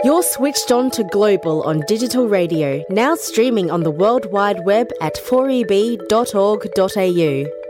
You're switched on to Global on digital radio, now streaming on the World Wide Web at 4eb.org.au.